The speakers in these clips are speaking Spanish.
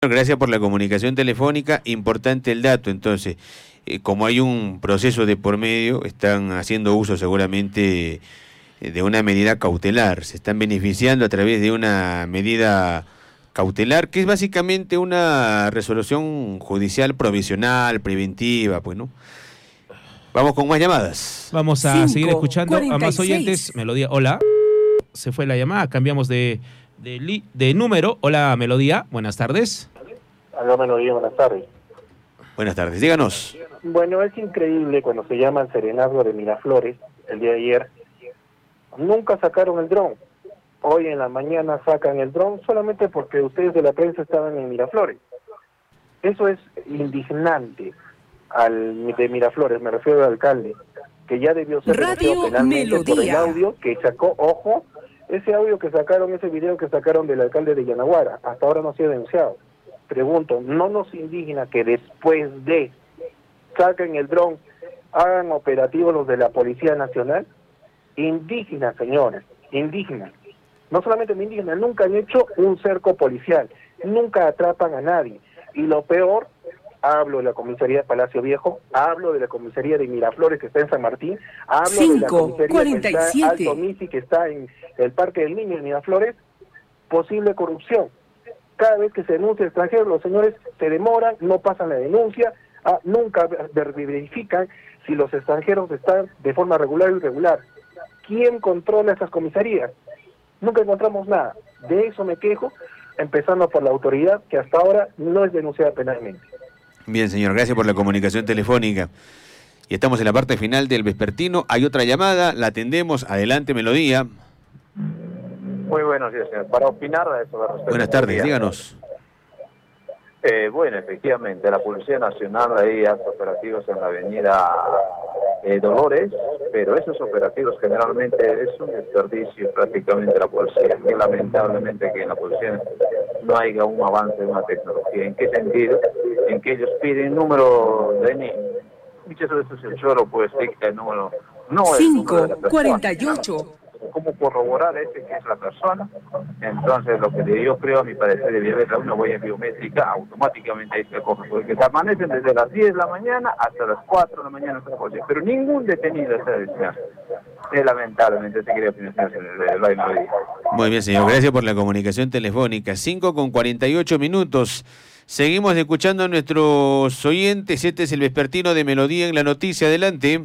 Gracias por la comunicación telefónica. Importante el dato, entonces, como hay un proceso de por medio, están haciendo uso seguramente de una medida cautelar. Se están beneficiando a través de una medida cautelar, que es básicamente una resolución judicial provisional, preventiva, pues, ¿no? Vamos con más llamadas. Vamos a seguir escuchando 46. a más oyentes. Melodía, hola. Se fue la llamada, cambiamos de número. Hola, Melodía, buenas tardes. Aló, Melodía, buenas tardes. Buenas tardes, díganos. Bueno, es increíble cuando se llama el serenazgo de Miraflores, el día de ayer, nunca sacaron el dron. Hoy en la mañana sacan el dron solamente porque ustedes de la prensa estaban en Miraflores. Eso es indignante de Miraflores, me refiero al alcalde, que ya debió ser denunciado penalmente por el audio que sacó, ojo, ese audio que sacaron, ese video que sacaron del alcalde de Yanaguara, hasta ahora no ha sido denunciado. Pregunto, ¿no nos indigna que después de saquen el dron, hagan operativos los de la Policía Nacional? Indígena, señores, indígena. No solamente me indigna, nunca han hecho un cerco policial, nunca atrapan a nadie. Y lo peor, hablo de la comisaría de Palacio Viejo, hablo de la comisaría de Miraflores que está en San Martín, hablo de la comisaría que está en Alto Misi, que está en el Parque del Niño en Miraflores, posible corrupción. Cada vez que se denuncia extranjero, los señores se demoran, no pasan la denuncia, nunca verifican si los extranjeros están de forma regular o irregular. ¿Quién controla esas comisarías? Nunca encontramos nada. De eso me quejo, empezando por la autoridad que hasta ahora no es denunciada penalmente. Bien, señor, gracias por la comunicación telefónica. Y estamos en la parte final del vespertino. Hay otra llamada, la atendemos. Adelante, Melodía. Muy buenos días, señor. Para opinar sobre... Buenas tardes, díganos. Bueno, efectivamente, la Policía Nacional ahí hace operativos en la avenida Dolores, pero esos operativos generalmente es un desperdicio prácticamente de la policía. Y lamentablemente que en la policía no haya un avance de una tecnología. ¿En qué sentido? En que ellos piden número de NIE. Muchas veces el choro pues dicta el número, no es el número de la persona. 48. ¿Cómo corroborar que es la persona? Entonces, lo que yo creo, a mi parecer, debía haber una huella biométrica, automáticamente ahí se coge, porque se amanecen desde las 10 de la mañana hasta las 4 de la mañana, pero ningún detenido está destinado. Lamentablemente, te quería opinar, señor. Muy bien, señor, gracias por la comunicación telefónica. 5:48. Seguimos escuchando a nuestros oyentes. Este es el vespertino de Melodía en la noticia. Adelante.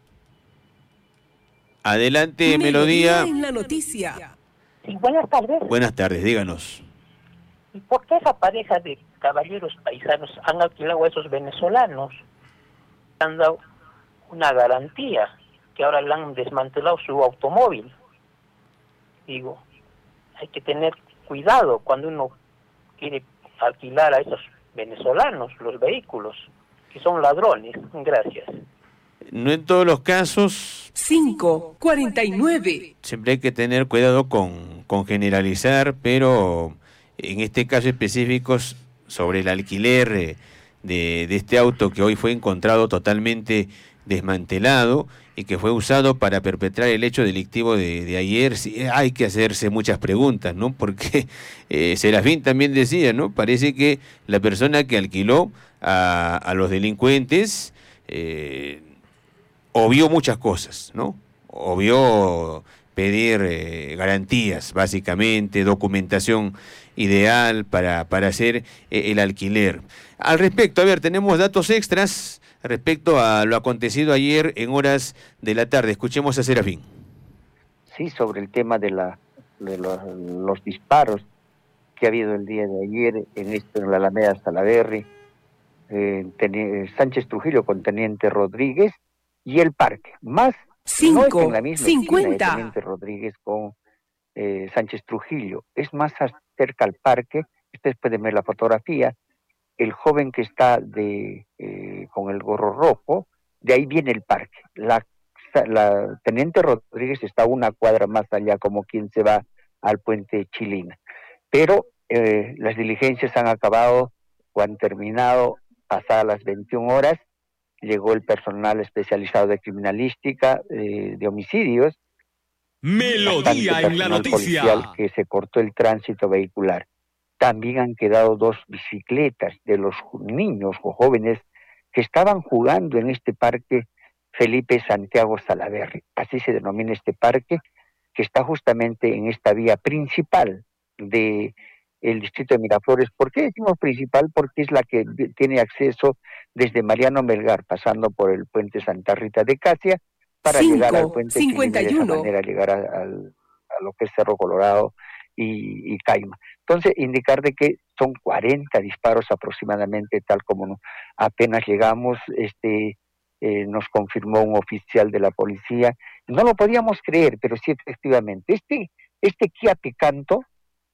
Adelante, Melodía. En la noticia. Sí, buenas tardes. Buenas tardes, díganos. ¿Y por qué esa pareja de caballeros paisanos han alquilado a esos venezolanos? Han dado una garantía, que ahora le han desmantelado su automóvil. Digo, hay que tener cuidado cuando uno quiere alquilar a esos venezolanos los vehículos, que son ladrones. Gracias. No en todos los casos. 5:49. Siempre hay que tener cuidado con generalizar, pero en este caso específico sobre el alquiler de este auto que hoy fue encontrado totalmente desmantelado y que fue usado para perpetrar el hecho delictivo de ayer, sí, hay que hacerse muchas preguntas, ¿no? Porque Serafín también decía, ¿no? Parece que la persona que alquiló a los delincuentes obvió muchas cosas, ¿no? Obvió pedir garantías, básicamente, documentación ideal para hacer el alquiler. Al respecto, a ver, tenemos datos extras respecto a lo acontecido ayer en horas de la tarde. Escuchemos a Serafín. Sí, sobre el tema de los disparos que ha habido el día de ayer en la Alameda Salaberry, Sánchez Trujillo con Teniente Rodríguez y el parque, más 5, no es en la misma 50. Teniente Rodríguez con Sánchez Trujillo, es más cerca al parque. Ustedes pueden ver la fotografía, el joven que está con el gorro rojo, de ahí viene el parque. La Teniente Rodríguez está una cuadra más allá, como quien se va al puente Chilina, pero las diligencias han acabado o han terminado pasadas las 21 horas. Llegó el personal especializado de criminalística, de homicidios. Melodía en la noticia. Policial que se cortó el tránsito vehicular. también han quedado 2 bicicletas de los niños o jóvenes que estaban jugando en este parque Felipe Santiago Salaverry. Así se denomina este parque, que está justamente en esta vía principal de el distrito de Miraflores. ¿Por qué decimos principal? Porque es la que tiene acceso desde Mariano Melgar, pasando por el puente Santa Rita de Casia, para llegar al puente Chile, de esa manera llegar a lo que es Cerro Colorado y Caima. Entonces, indicar de que son 40 disparos aproximadamente, tal como apenas llegamos, nos confirmó un oficial de la policía. No lo podíamos creer, pero sí, efectivamente. Este Kia Picanto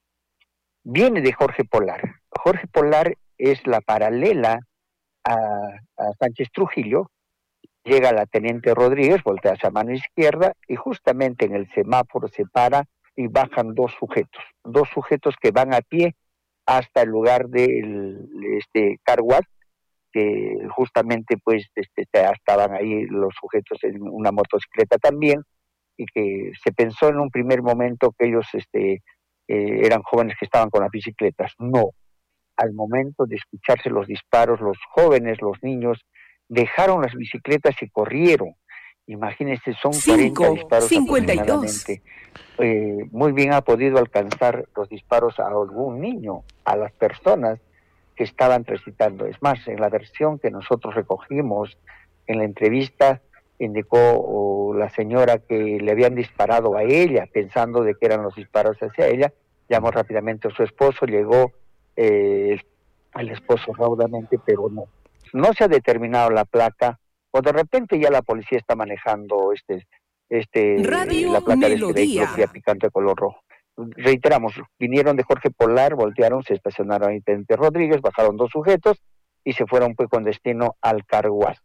viene de Jorge Polar. Jorge Polar es la paralela a Sánchez Trujillo. Llega la Teniente Rodríguez, voltea hacia mano izquierda y justamente en el semáforo se para y bajan 2 sujetos que van a pie hasta el lugar del car wash, que justamente pues estaban ahí los sujetos en una motocicleta también, y que se pensó en un primer momento que ellos eran jóvenes que estaban con las bicicletas. No, al momento de escucharse los disparos, los jóvenes, los niños, dejaron las bicicletas y corrieron. Imagínense, son 40 disparos aproximadamente. Muy bien ha podido alcanzar los disparos a algún niño, a las personas que estaban transitando. Es más, en la versión que nosotros recogimos en la entrevista, indicó la señora que le habían disparado a ella, pensando de que eran los disparos hacia ella. Llamó rápidamente a su esposo, llegó el esposo raudamente, pero no se ha determinado la placa, o de repente ya la policía está manejando la placa de este vehículo Kia Picante de color rojo. Reiteramos, vinieron de Jorge Polar, voltearon, se estacionaron ahí Teniente Rodríguez, bajaron 2 sujetos y se fueron pues con destino al car wash.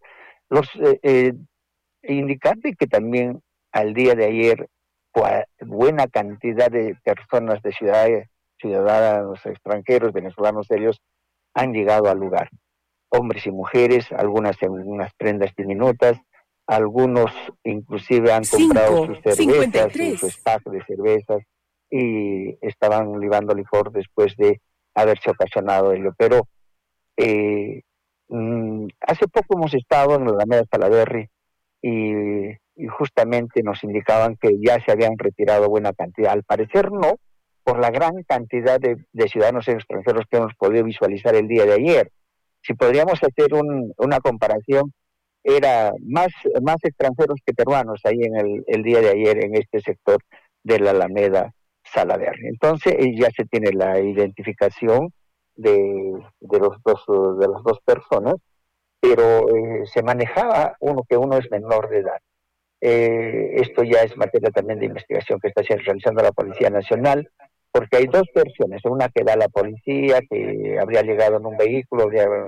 Indicar de que también al día de ayer buena cantidad de personas de ciudadanos extranjeros, venezolanos serios, han llegado al lugar. Hombres y mujeres, algunas en unas prendas diminutas, algunos inclusive han comprado sus cervezas, su stack de cervezas, y estaban libando licor después de haberse ocasionado ello. Pero hace poco hemos estado en la Alameda Salaverry y justamente nos indicaban que ya se habían retirado buena cantidad. Al parecer no, por la gran cantidad de ciudadanos extranjeros que hemos podido visualizar el día de ayer. Si podríamos hacer una comparación, era más extranjeros que peruanos ahí en el día de ayer en este sector de la Alameda Salaverry. Entonces ya se tiene la identificación de las dos personas, pero se manejaba que uno es menor de edad. Esto ya es materia también de investigación que está realizando la Policía Nacional, porque hay 2 versiones, una que da la policía, que habría llegado en un vehículo,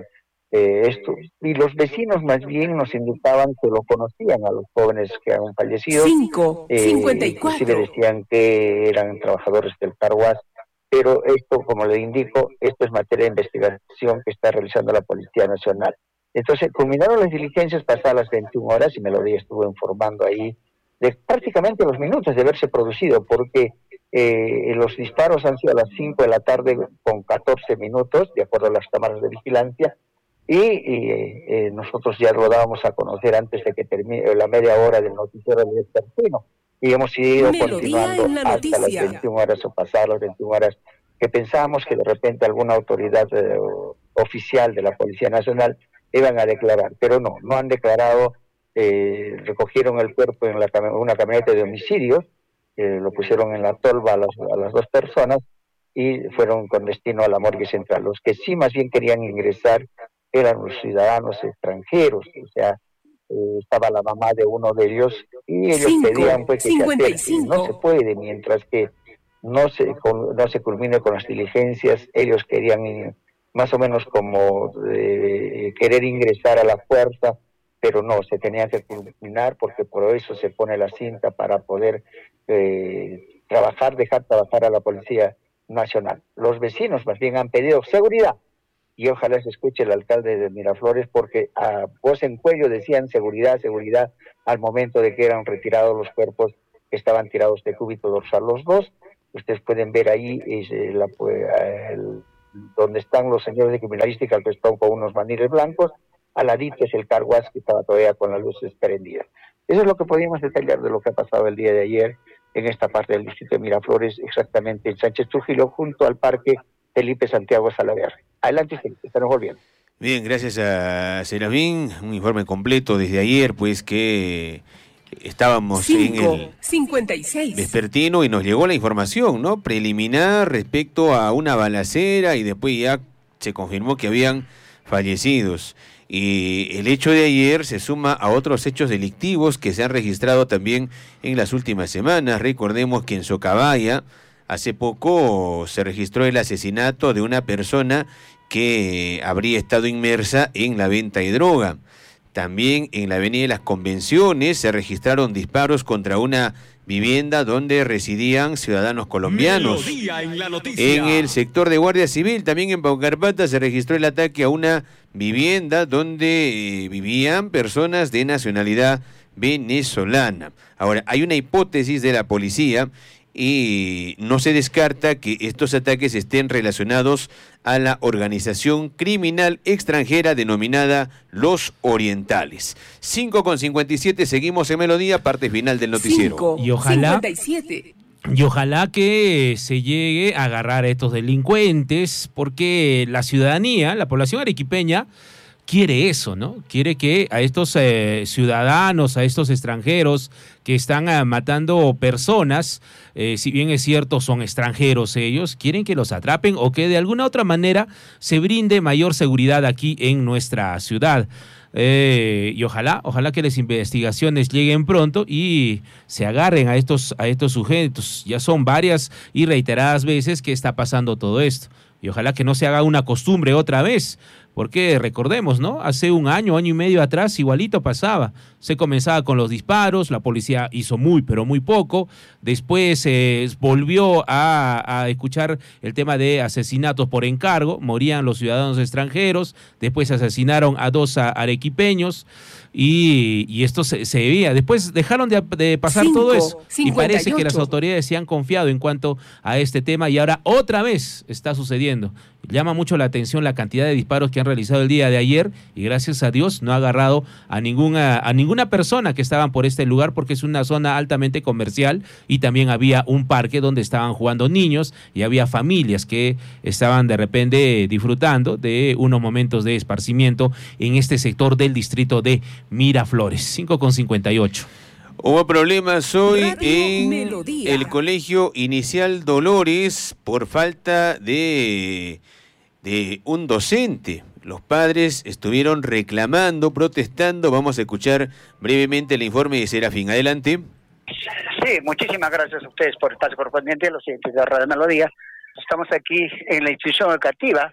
y los vecinos más bien nos indicaban que lo conocían a los jóvenes que han fallecido. 5:54. Inclusive decían que eran trabajadores del car wash, pero esto, como le indico, esto es materia de investigación que está realizando la Policía Nacional. Entonces, culminaron las diligencias pasadas las 21 horas y Melodía estuvo informando ahí de prácticamente los minutos de haberse producido, porque los disparos han sido a las 5 de la tarde con 14 minutos, de acuerdo a las cámaras de vigilancia, y nosotros ya lo dábamos a conocer antes de que termine la media hora del noticiero del despertino, y hemos ido continuando hasta las 21 horas o pasadas las 21 horas, que pensábamos que de repente alguna autoridad oficial de la Policía Nacional iban a declarar, pero no han declarado. Recogieron el cuerpo en una camioneta de homicidios, lo pusieron en la tolva a las 2 personas y fueron con destino a la morgue central. Los que sí más bien querían ingresar eran los ciudadanos extranjeros, o sea, estaba la mamá de uno de ellos y ellos pedían pues que se acerquen. No se puede mientras que no se culmine con las diligencias. Ellos querían más o menos como querer ingresar a la fuerza, pero no, se tenía que culminar porque por eso se pone la cinta para poder dejar trabajar a la Policía Nacional. Los vecinos más bien han pedido seguridad y ojalá se escuche el alcalde de Miraflores, porque a voz en cuello decían seguridad al momento de que eran retirados los cuerpos que estaban tirados de cúbito dorsal los 2. Ustedes pueden ver ahí donde están los señores de criminalística que están con unos maniles blancos, al ladito es el carguas que estaba todavía con las luces prendidas. Eso es lo que podíamos detallar de lo que ha pasado el día de ayer en esta parte del distrito de Miraflores, exactamente en Sánchez Trujillo, junto al Parque Felipe Santiago Salaverry. Adelante, Felipe, estamos volviendo. Bien, gracias a Serafín, un informe completo desde ayer, pues que estábamos en el 56 vespertino y nos llegó la información, ¿no? Preliminar respecto a una balacera y después ya se confirmó que habían fallecidos. Y el hecho de ayer se suma a otros hechos delictivos que se han registrado también en las últimas semanas. Recordemos que en Socabaya hace poco se registró el asesinato de una persona que habría estado inmersa en la venta de droga. También en la Avenida de las Convenciones se registraron disparos contra una vivienda donde residían ciudadanos colombianos. En el sector de Guardia Civil, también en Paucarpata, se registró el ataque a una vivienda donde vivían personas de nacionalidad venezolana. Ahora, hay una hipótesis de la policía y no se descarta que estos ataques estén relacionados a la organización criminal extranjera denominada Los Orientales. 5:57, seguimos en Melodía, parte final del noticiero. Y ojalá 57 Y ojalá que se llegue a agarrar a estos delincuentes, porque la ciudadanía, la población arequipeña, quiere eso, ¿no? Quiere que a estos ciudadanos, a estos extranjeros que están matando personas, si bien es cierto son extranjeros ellos, quieren que los atrapen o que de alguna otra manera se brinde mayor seguridad aquí en nuestra ciudad. Y ojalá que las investigaciones lleguen pronto y se agarren a estos sujetos. Ya son varias y reiteradas veces que está pasando todo esto. Y ojalá que no se haga una costumbre otra vez, porque recordemos, ¿no? Hace un año y medio atrás igualito pasaba. Se comenzaba con los disparos, la policía hizo muy, pero muy poco. Después volvió a escuchar el tema de asesinatos por encargo. Morían los ciudadanos extranjeros, después asesinaron a 2 arequipeños y esto se veía. Después dejaron de pasar todo eso. 58. Y parece que las autoridades se han confiado en cuanto a este tema y ahora otra vez está sucediendo. Llama mucho la atención la cantidad de disparos que han realizado el día de ayer y gracias a Dios no ha agarrado a ninguna persona que estaban por este lugar, porque es una zona altamente comercial y también había un parque donde estaban jugando niños y había familias que estaban de repente disfrutando de unos momentos de esparcimiento en este sector del distrito de Miraflores. 5:58. Hubo problemas hoy Radio en Melodía. el Colegio Inicial Dolores por falta de un docente. Los padres estuvieron reclamando, protestando. Vamos a escuchar brevemente el informe de Serafín. Adelante. Sí, muchísimas gracias a ustedes por el espacio correspondiente, los siguientes de Radio Melodía. Estamos aquí en la institución educativa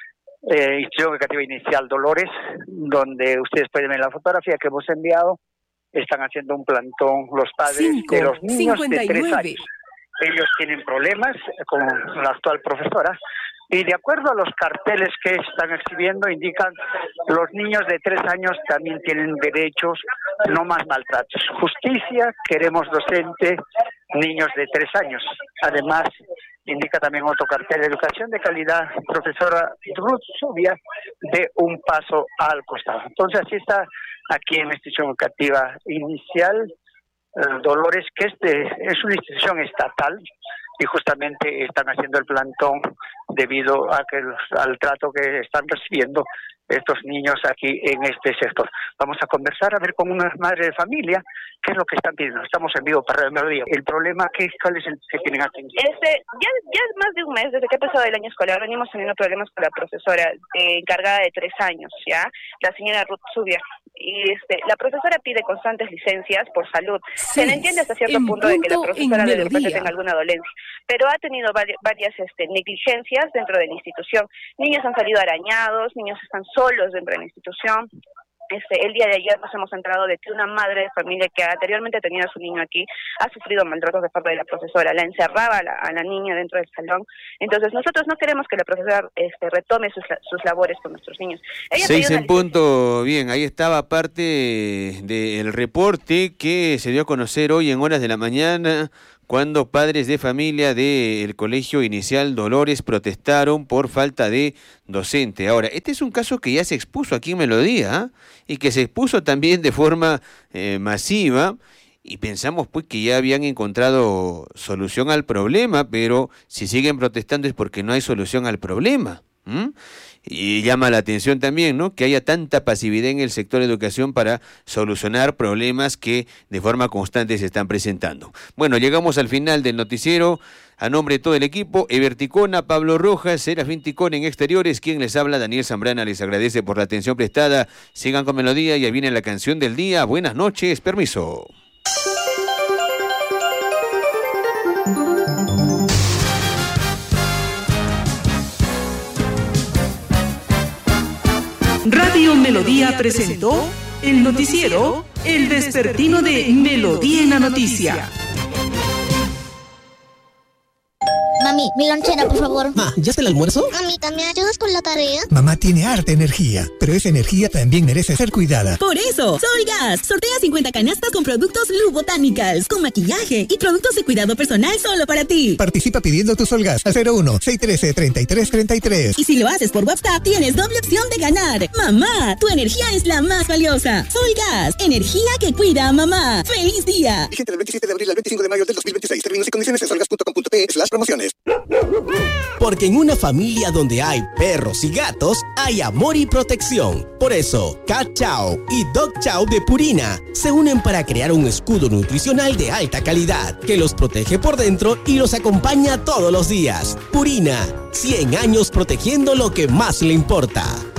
Inicial Dolores, donde ustedes pueden ver la fotografía que hemos enviado. Están haciendo un plantón los padres de los niños de 3 años. Ellos tienen problemas con la actual profesora y de acuerdo a los carteles que están exhibiendo indican los niños de 3 años también tienen derechos, no más maltratos. Justicia, queremos docente, niños de 3 años. Además, indica también otro cartel, educación de calidad, profesora Ruth Zubia, de un paso al costado. Entonces así está aquí en la institución educativa inicial Dolores, que es una institución estatal y justamente están haciendo el plantón debido a que al trato que están recibiendo estos niños aquí en este sector. Vamos a conversar, a ver con una madre de familia qué es lo que están pidiendo. Estamos en vivo para el mediodía. El problema, ¿cuál es el que tienen aquí? Ya más de un mes, desde que ha pasado el año escolar, venimos teniendo problemas con la profesora encargada de 3 años, ¿ya? La señora Ruth Zubia. Y la profesora pide constantes licencias por salud. Se le entiende hasta cierto punto de que la profesora de repente tenga alguna dolencia, pero ha tenido varias negligencias dentro de la institución. Niños han salido arañados, niños están solos dentro de la institución. El día de ayer nos hemos enterado de que una madre de familia que anteriormente tenía a su niño aquí ha sufrido maltratos de parte de la profesora, la encerraba a la niña dentro del salón. Entonces nosotros no queremos que la profesora retome sus labores con nuestros niños. 6 en punto, bien, ahí estaba parte del reporte que se dio a conocer hoy en horas de la mañana cuando padres de familia del Colegio Inicial Dolores protestaron por falta de docente. Ahora, este es un caso que ya se expuso aquí en Melodía, y que se expuso también de forma masiva, y pensamos pues que ya habían encontrado solución al problema, pero si siguen protestando es porque no hay solución al problema. Y llama la atención también, ¿no?, que haya tanta pasividad en el sector de educación para solucionar problemas que de forma constante se están presentando. Bueno, llegamos al final del noticiero. A nombre de todo el equipo, Ever Ticona, Pablo Rojas, Serafín Ticón en exteriores, quien les habla, Daniel Zambrana, les agradece por la atención prestada. Sigan con Melodía, ya viene la canción del día. Buenas noches, permiso. Radio Melodía presentó el noticiero El Vespertino de Melodía en la Noticia. Mami, mi lonchera, por favor. Ma, ¿ya está el almuerzo? Mamita, ¿me ayudas con la tarea? Mamá tiene harta energía, pero esa energía también merece ser cuidada. Por eso, Solgas sortea 50 canastas con productos Lu Botanicals, con maquillaje y productos de cuidado personal solo para ti. Participa pidiendo tu Solgas al 01-613-3333. Y si lo haces por WhatsApp, tienes doble opción de ganar. Mamá, tu energía es la más valiosa. Solgas, energía que cuida a mamá. ¡Feliz día! Vigente del 27 de abril al 25 de mayo del 2026. Términos y condiciones en solgas.com.pe/promociones. Porque en una familia donde hay perros y gatos, hay amor y protección. Por eso, Cat Chow y Dog Chow de Purina se unen para crear un escudo nutricional de alta calidad que los protege por dentro y los acompaña todos los días. Purina, 100 años protegiendo lo que más le importa.